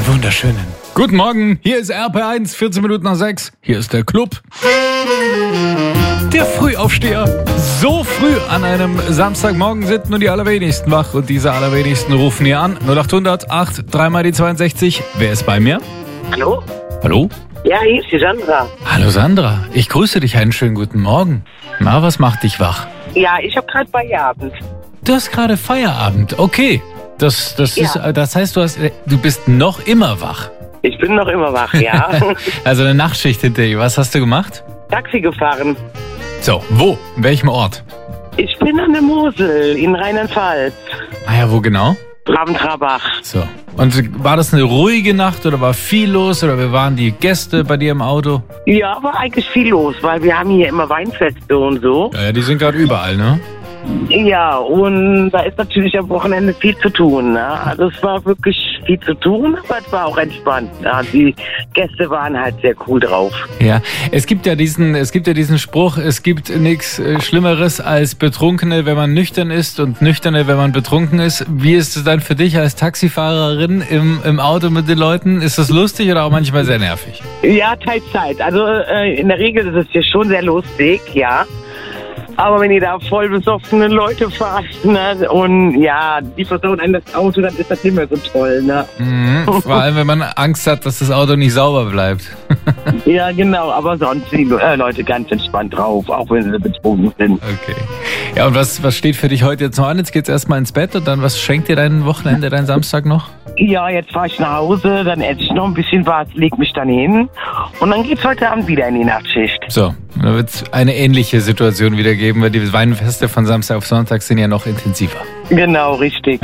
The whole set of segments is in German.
Einen wunderschönen guten Morgen, hier ist RP1, 14 Minuten nach 6. Hier ist der Club. Der Frühaufsteher. So früh an einem Samstagmorgen sind nur die allerwenigsten wach und diese allerwenigsten rufen hier an. 0800 8 3 mal die 62. Wer ist bei mir? Hallo? Hallo? Ja, hier ist die Sandra. Hallo Sandra, ich grüße dich, einen schönen guten Morgen. Na, was macht dich wach? Ja, ich habe gerade Feierabend. Du hast gerade Feierabend, okay. Das heißt, du bist noch immer wach. Ich bin noch immer wach, ja. Also eine Nachtschicht hinter dir. Was hast du gemacht? Taxi gefahren. So, wo? In welchem Ort? Ich bin an der Mosel in Rheinland-Pfalz. Ah ja, wo genau? Rabentrabach. So. Und war das eine ruhige Nacht oder war viel los oder wer waren die Gäste bei dir im Auto? Ja, war eigentlich viel los, weil wir haben hier immer Weinfeste und so. Ja, die sind gerade überall, ne? Ja, und da ist natürlich am Wochenende viel zu tun. Ne? Also es war wirklich viel zu tun, aber es war auch entspannt. Ja? Die Gäste waren halt sehr cool drauf. Ja, es gibt ja diesen Spruch, es gibt nichts Schlimmeres als Betrunkene, wenn man nüchtern ist und Nüchterne, wenn man betrunken ist. Wie ist es dann für dich als Taxifahrerin im Auto mit den Leuten? Ist das lustig oder auch manchmal sehr nervig? Ja, teils. Also in der Regel ist es hier schon sehr lustig, ja. Aber wenn ihr da voll besoffene Leute fahrt, ne, und ja, die versauen einem das Auto, dann ist das nicht mehr so toll, ne? Vor allem, wenn man Angst hat, dass das Auto nicht sauber bleibt. Ja, genau, aber sonst sind die Leute ganz entspannt drauf, auch wenn sie betrunken sind. Okay. Ja, und was steht für dich heute jetzt noch an? Jetzt geht's erstmal ins Bett und dann, was schenkt dir dein Wochenende, dein Samstag noch? Ja, jetzt fahre ich nach Hause, dann esse ich noch ein bisschen was, leg mich dann hin und dann geht's heute Abend wieder in die Nachtschicht. So, da wird's eine ähnliche Situation wieder geben, weil die Weinfeste von Samstag auf Sonntag sind ja noch intensiver. Genau, richtig.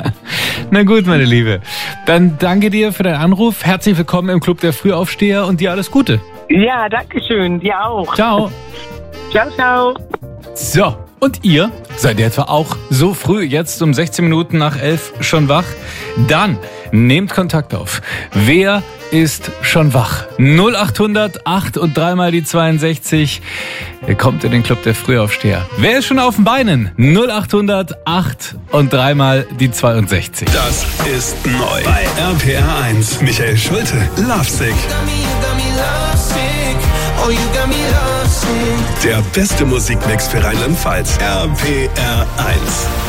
Na gut, meine Liebe. Dann danke dir für deinen Anruf. Herzlich willkommen im Club der Frühaufsteher und dir alles Gute. Ja, danke schön, dir auch. Ciao. Ciao, ciao. So, und ihr? Seid ihr etwa auch so früh, jetzt um 16 Minuten nach 11 schon wach? Dann nehmt Kontakt auf. Wer ist schon wach? 0800 8 und 3 mal die 62. Ihr kommt in den Club der Frühaufsteher. Wer ist schon auf den Beinen? 0800 8 und 3 mal die 62. Das ist neu bei RPR 1. Michael Schulte, Lovesick. Der beste Musikmix für Rheinland-Pfalz. RPR 1.